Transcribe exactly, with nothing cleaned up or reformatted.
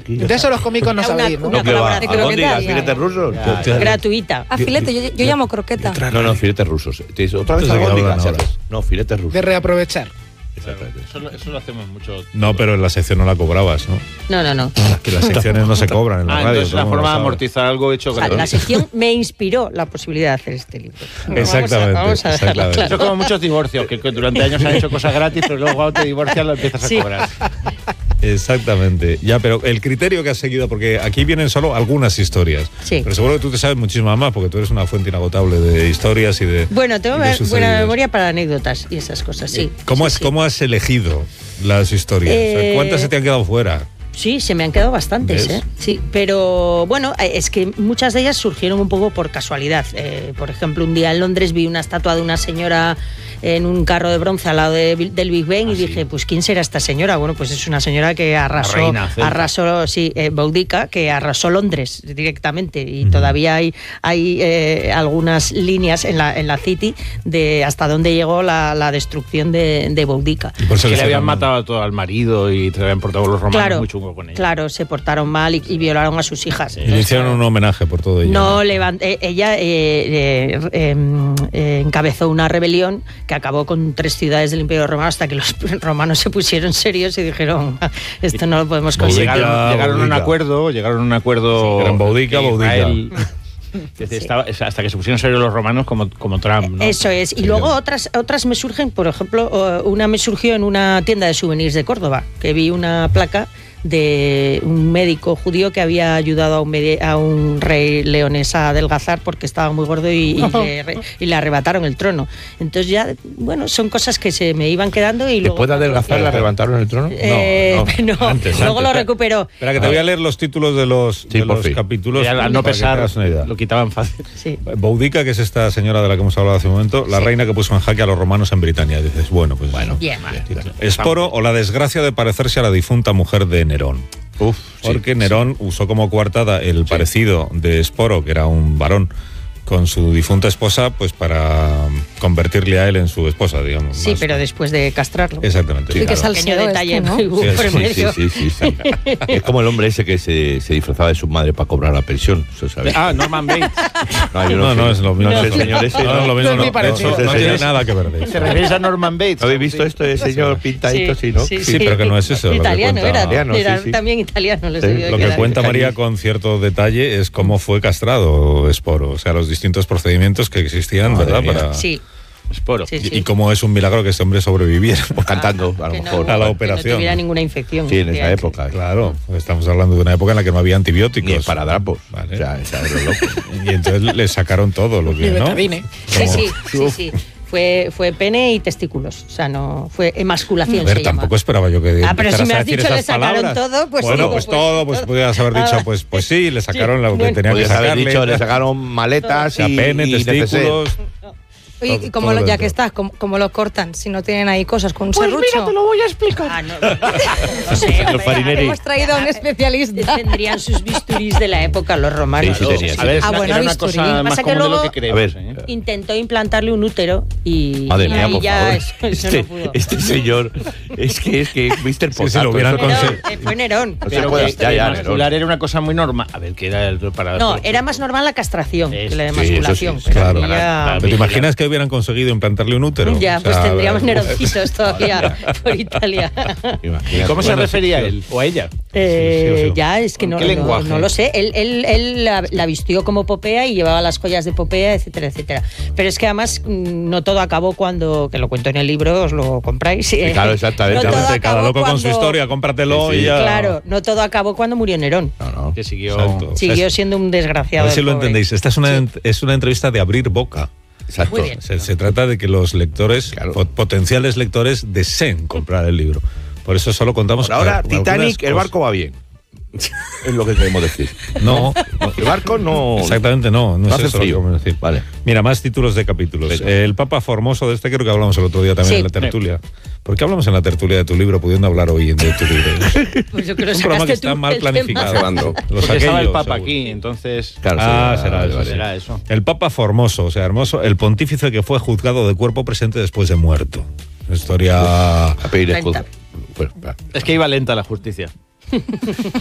aquí. De eso los cómicos no sabéis, ¿no? No, que va, de albóndigas, croquetas. filetes rusos. Gratuita. Ah, filete, yo, yo llamo croqueta. No, no, filetes rusos. Te dice, ¿otra vez Entonces, ¿de qué albóndigas? hablan ahora? ¿Sabes? No, filetes rusos. De reaprovechar. Exactamente. Eso, lo- eso lo hacemos mucho. No, pero en la sección no la cobrabas, ¿no? No, no, no. Que las secciones no se cobran en la Ah, radio. entonces todo la el mundo forma lo de sabe. amortizar algo hecho O sea, gratuito. la sección me inspiró la posibilidad de hacer este libro. Exactamente, Vamos a, vamos a dejarlo exactamente. Eso claro. es como muchos divorcios, que durante años han hecho cosas gratis, pero luego cuando te divorcias lo empiezas Sí. a cobrar. Exactamente. Ya, pero el criterio que has seguido, porque aquí vienen solo algunas historias. Sí. Pero seguro que tú te sabes muchísimas más, porque tú eres una fuente inagotable de historias y de. Bueno, tengo y de buena sucedidos. memoria para anécdotas y esas cosas, sí. ¿Cómo, Sí, has, sí. ¿Cómo has elegido las historias? O sea, Eh, ¿cuántas se te han quedado fuera? Sí, se me han quedado bastantes, ¿Ves? ¿eh? Sí, pero bueno, eh, es que muchas de ellas surgieron un poco por casualidad. Eh, por ejemplo, un día en Londres vi una estatua de una señora en un carro de bronce al lado de- del Big Ben y dije, pues ¿quién será esta señora? Bueno, pues es una señora que arrasó, La reina celta. arrasó, sí, eh, Boudica, que arrasó Londres directamente y todavía hay, hay eh, algunas líneas en la, en la City de hasta dónde llegó la, la destrucción de, de Boudica. Y por eso Que le les habían llaman- matado a todo al marido y te habían portado los romanos Claro, muy chungo con ella. claro, se portaron mal y, y violaron a sus hijas. Y le hicieron un homenaje por todo ello. No levan- eh, ella eh, eh, eh, eh, encabezó una rebelión que acabó con tres ciudades del Imperio Romano hasta que los romanos se pusieron serios y dijeron esto no lo podemos conseguir. Boudica, Llegaron, llegaron a un Boudica. acuerdo, llegaron a un acuerdo. Sí, eran Boudica, que Boudica. Israel- que estaba- hasta que se pusieron serios los romanos como, como Trump, ¿no? Eso es. Y Sí, luego yo- otras otras me surgen, por ejemplo, eh, una me surgió en una tienda de souvenirs de Córdoba, que vi una placa de un médico judío que había ayudado a un, medi- a un rey leonés a adelgazar porque estaba muy gordo y, y, le, re- y le arrebataron el trono. Entonces ya, bueno, son cosas que se me iban quedando y luego... ¿Después de adelgazar eh, le arrebataron el trono? eh, no, Antes, luego antes. lo recuperó. Espera, que te voy a leer los títulos de los, Sí, de por los fin. capítulos. Y al, al no para que te pesar, hagas una idea. lo quitaban fácil. Sí. Boudica, que es esta señora de la que hemos hablado hace un momento, la Sí. reina que puso en jaque a los romanos en Britania. Dices, bueno, pues bueno. Bien. Esporo o la desgracia de parecerse a la difunta mujer de Nerón. Uf, Porque Nerón usó como coartada el parecido de Esporo, que era un varón, con su difunta esposa, pues para convertirle a él en su esposa, digamos. Sí, más. pero después de castrarlo. Exactamente. Sí, que claro. sal- Pequeño Salseo detalle este, ¿no? muy hubo Sí, por sí, medio. sí, sí, sí, sí. Es como el hombre ese que se, se disfrazaba de su madre para cobrar la pensión. ¿Eso sabes? Ah, Norman Bates. No, yo No, no, sé. es lo mismo. No, No, ese señor ese. no, no. es lo mismo, No es no, muy parecido. no, no Ese tiene es- nada que ver de ¿Se eso. refiere a Norman Bates? ¿Habéis visto esto? El señor pintadito, sí, ¿no? Sí, pero que no es eso, lo que Italiano cuenta- era, Italiano, era sí, sí. también italiano. Les Sí, debió de Lo que quedar. cuenta Calle. María con cierto detalle es cómo fue castrado Esporo, o sea, los distintos procedimientos que existían, Madre ¿verdad? mía. Para- Sí, Esporo. sí, sí. Y, y cómo es un milagro que este hombre sobreviviera. Pues cantando, a lo Que no- mejor. a la que operación. No tuviera ninguna infección. Sí, en esa Que- época. Claro, estamos hablando de una época en la que no había antibióticos. Ni esparadrapos. Vale. O sea, esa es lo loco. Y entonces le sacaron todo lo Ni que, ¿no? betadine. Sí, Como- sí, sí, sí. Fue, fue pene y testículos. O sea, no fue emasculación. A ver, se llama. tampoco esperaba yo que Ah, pero si empezaras me a has decir dicho esas le sacaron palabras. todo, pues bueno, digo, pues pues todo, pues todo. podrías haber dicho, Ah, pues, pues sí, le sacaron lo que bueno. tenía que Podrías haber sacarle. dicho, le sacaron maletas O sea, y, pene, y neceser. testículos. Oye, Todo- y como todo lo- ya dentro. que estás, como, como lo cortan, si no tienen ahí cosas con un Pues serrucho. mira, te lo voy a explicar. Ah, no, no sé, Señor hombre, Farinelli. Hemos traído a un especialista. tendrían sus bisturís de la época los romanos. Sí, sí, tenía, A ver, Ah, era- bueno, era una bisturí. cosa más Pasa que común de lo luego- que creemos. A ver. ¿eh? Intentó implantarle un útero y, Madre y mía, ahí por ya favor. eso, eso este, no pudo. este señor, es que es que mister Sí, Potato. si lo hubieran eso no- conseguido. Nerón, eh, fue Nerón. O sea, Pero puede- que ya, ya, emascular era una cosa muy normal. A ver, que era el para. No, era más normal la castración Sí, que la sí, eso sí, emasculación. sí, pero claro. aquí ya- Para- ¿Pero ¿Te imaginas que hubieran conseguido implantarle un útero? Ya, O pues sea, tendríamos a ver, neroncitos todavía por Italia. Imagínate. ¿Cómo se Bueno, refería él o a ella? Eh, sí, sí. ya, es que ¿Con no, qué no- lenguaje? no lo sé. Él, él, él la, la vistió como Popea y llevaba las joyas de Popea, etcétera, etcétera. Pero es que además mm, no todo acabó cuando, que lo cuento en el libro, os lo compráis. eh, claro, exactamente. no todo Cada acabó loco con su cuando- historia, cómpratelo Sí, sí. y ya. Claro, no todo acabó cuando murió Nerón. No, no. Que siguió. Exacto. Siguió siendo un A desgraciado. ver si el lo pobre. entendéis. Esta es una, Sí. ent- es una entrevista de abrir boca. Exacto. Muy bien. Se, se trata de que los lectores, Claro. po- potenciales lectores, deseen comprar el libro. Por eso solo contamos. Por ahora, con algunas Titanic, el cosas. barco va bien. Es lo que queremos decir. No, El barco no. exactamente no. No, No es hace eso lo que frío. queremos decir. Vale. Mira, más títulos de capítulos. Venga. El Papa Formoso de este creo que hablamos el otro día también Sí. en la tertulia. ¿Por qué hablamos en la tertulia de tu libro pudiendo hablar hoy de tu libro? Pues yo creo Es que un programa que sacaste está tú mal el tema. planificado. Cebando. Los Porque estaba el aquellos, Papa seguro. aquí, entonces. Claro, Ah, sí, será vale, eso, vale. Será eso. El Papa Formoso, o sea, hermoso, el pontífice que fue juzgado de cuerpo presente después de muerto. Una historia. A pedir Renta. escudo. Bueno, va. Es que iba lenta la justicia.